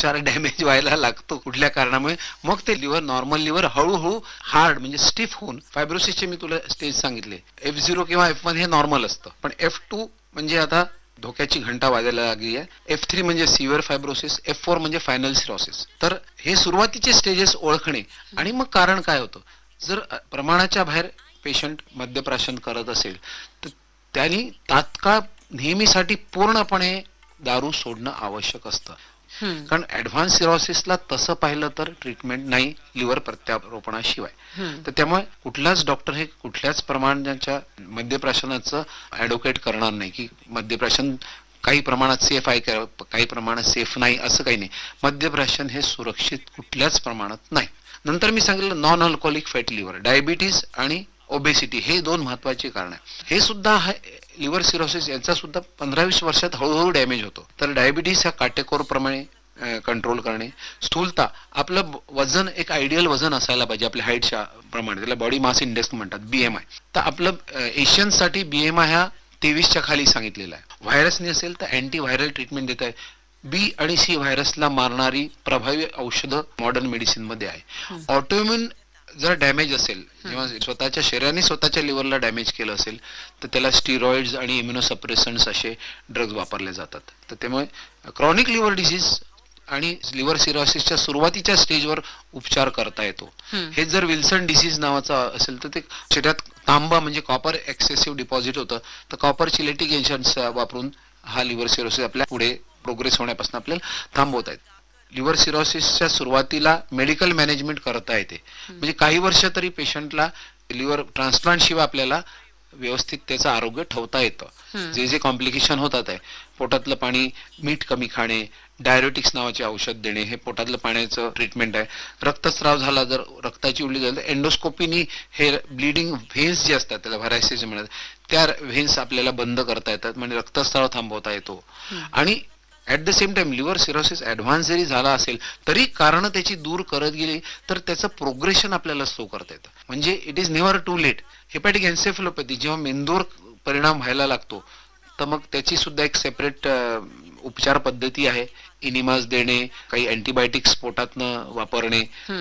उपचार डॅमेज व्हायला लागतो कुठल्या कारणामुळे, मग ते लिव्हर नॉर्मल लिव्हर हळूहळू हार्ड म्हणजे स्टिफ होऊन, फायब्रोसिसचे मी तुला स्टेज सांगितले, F0 किंवा F1 हे नॉर्मल असतं, पण F2 म्हणजे आता धोक्याची घंटा वाजायला लागली आहे, F3 म्हणजे सिव्हिअर फायब्रोसिस, F4 म्हणजे फायनल सिरोसिस. तर हे सुरुवातीचे स्टेजेस ओळखणे. आणि मग कारण काय होतं, जर प्रमाणाच्या बाहेर पेशंट मद्यप्राशन करत असेल तर त्यांनी तात्काळ नेहमीसाठी पूर्णपणे दारू सोडणं आवश्यक असतं. कारण ऍडव्हान्स सिरोसिसला तसं पाहिलं तर ट्रीटमेंट नाही लिव्हर प्रत्यारोपणाशिवाय. तर त्यामुळे कुठलाच डॉक्टर हे कुठल्याच प्रमाणाच्या मद्यप्राशनाचं ऍडव्होकेट करणार नाही की मद्यप्राशन काही प्रमाणात सेफ आहे, काही प्रमाणात सेफ नाही, असं काही नाही. मद्यप्राशन हे सुरक्षित कुठल्याच प्रमाणात नाही. नंतर मी सांगितलं non alcoholic fatty liver, diabetes आणि ओबेसिटी हे दोन महत्वाचे कारण आहे. हे सुद्धा लिव्हर सिरोसिस याचा सुद्धा 15-20 वर्षात हळूहळू डॅमेज होतो. तर डायबिटीस ह्या काटेकोरप्रमाणे कंट्रोल करणे. स्थूलता, आपलं वजन एक आयडियल वजन असायला पाहिजे आपल्या हाईटच्या प्रमाणे, त्याला बॉडी मास इंडेक्स म्हणतात, BMI. तर आपलं एशियन्ससाठी BMI हा 23च्या खाली सांगितलेला आहे. व्हायरसने असेल तर अँटी व्हायरल ट्रीटमेंट देत आहे. B आणि C व्हायरसला मारणारी प्रभावी औषधं मॉडर्न मेडिसिन मध्ये आहे. ऑटोइम्युन जर डॅमेज असेल, जेव्हा स्वतःच्या शरीराने स्वतःच्या लिव्हरला डॅमेज केलं असेल तर त्याला स्टिरॉइड्स आणि इम्युनोसप्रेसंट्स असे ड्रग्ज वापरले जातात. तर त्यामुळे क्रॉनिक लिव्हर डिसीज आणि लिव्हर सिरोसिसच्या सुरुवातीच्या स्टेजवर उपचार करता येतो. हे जर विल्सन डिसीज नावाचा असेल तर ते शरीरात तांबा म्हणजे कॉपर एक्सेसिव्ह डिपॉझिट होतं, तर कॉपरची लिटिगेशन्स वापरून हा लिव्हर सिरोसिस आपल्या पुढे प्रोग्रेस होण्यापासून आपल्याला थांबवता येते. लिव्हर सिरोसिसच्या सुरुवातीला मेडिकल मॅनेजमेंट करता येते, म्हणजे काही वर्ष तरी पेशंटला लिव्हर ट्रान्सप्लांट शिवाय आपल्याला व्यवस्थित त्याचं आरोग्य ठेवता येतं. जे जे कॉम्प्लिकेशन होतात आहे, पोटातलं पाणी, मीठ कमी खाणे, डायरेटिक्स नावाचे औषध देणे, हे पोटातलं पाण्याचं ट्रीटमेंट आहे. रक्तस्राव झाला, जर रक्ताची उलटी झाली तर एंडोस्कोपीनी हे ब्लिडिंग व्हेन्स जे असतात त्याला व्हरायसिस म्हणतात, त्या व्हेन्स आपल्याला बंद करता येतात, म्हणजे रक्तस्राव थांबवता येतो. आणि at the same time liver cirrhosis advance जरी झाला असेल तरी कारण त्याची दूर करत गेली तर त्याचं प्रोग्रेशन आपल्याला स्लो करता येतं. म्हणजे it is never to late. हेपॅटिक एन्सेफेलोपॅथी जेव्हा मेंदूवर परिणाम व्हायला लागतो तर मग त्याची सुद्धा एक सेपरेट उपचार पद्धती आहे. इनिमास देणे, काही अँटीबायोटिक्स पोटातनं वापरणे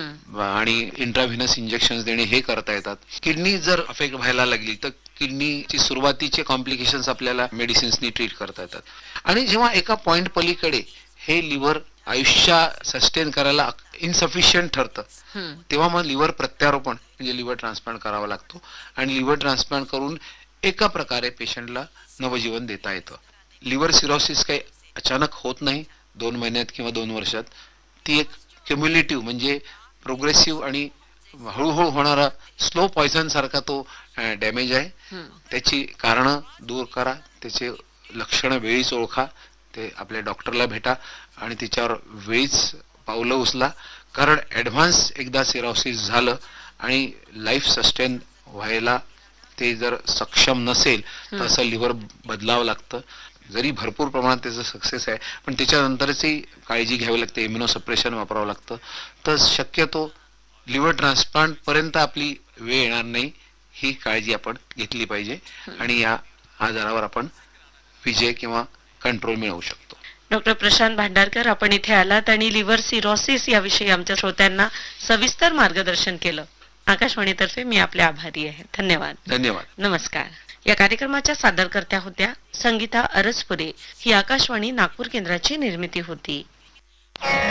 आणि इंट्राव्हिनस इंजेक्शन देणे हे करता येतात. किडनी जर अफेक्ट व्हायला लागली तर किडनीची सुरुवातीचे कॉम्प्लिकेशन्स आपल्याला मेडिसिन्सनी ट्रीट करता येतात. आणि जेव्हा एका पॉइंट पलीकडे हे लिव्हर आयुष्य सस्टेन करायला इनसफिशियंट ठरतं तेव्हा मग लिव्हर प्रत्यारोपण म्हणजे लिव्हर ट्रान्सप्लांट करावा लागतो. आणि लिव्हर ट्रान्सप्लांट करून एका प्रकारे पेशंटला नवजीवन देता येतं. लिव्हर सिरोसिस काही अचानक होत नाही 2 महिन्यात किंवा 2 वर्षात. ती एक क्युम्युलेटिव्ह म्हणजे प्रोग्रेसिव्ह आणि हळूहळू होणारा स्लो पॉयझन सारखा तो डॅमेज आहे. त्याची कारणं दूर करा, त्याचे लक्षणं वेळीच ओळखा, ते आपल्या डॉक्टरला भेटा आणि त्याच्यावर वेळीच पावलं उचला. कारण ऍडव्हान्स एकदा सिरोसिस झालं आणि लाईफ सस्टेन व्हायला ते जर सक्षम नसेल तर असं लिव्हर बदलावं लागतं. जरी भरपूर प्रमाणात त्याचं सक्सेस आहे पण त्याच्यानंतरची काळजी घ्यावी लागते, इम्युनोसप्रेशन वापरावं लागतं. तर शक्यतो लिव्हर ट्रान्सप्लांट पर्यंत आपली वेळ येणार नाही ही काळजी आपण घेतली पाहिजे आणि या आजारावर आपण विजय किंवा कंट्रोल मिळवू शकतो. डॉक्टर प्रशांत भांडारकर, आपण इथे आलात आणि लिव्हर सिरोसिस याविषयी आमच्या श्रोत्यांना सविस्तर मार्गदर्शन केलं. आकाशवाणीतर्फे मी आपले आभारी आहे. धन्यवाद. धन्यवाद. नमस्कार. या कार्यक्रमाच्या सादरकर्त्या होत्या संगीता अरसपुरे. ही आकाशवाणी नागपूर केंद्राची निर्मिती होती.